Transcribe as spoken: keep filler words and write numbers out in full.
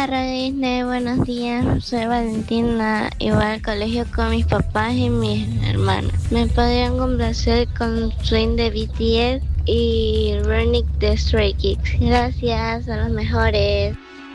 Hola, Radio Disney, buenos días. Soy Valentina y voy al colegio con mis papás y mis hermanas. Me podrían complacer con Swing de B T S y Running de Stray Kids. Gracias, a los mejores.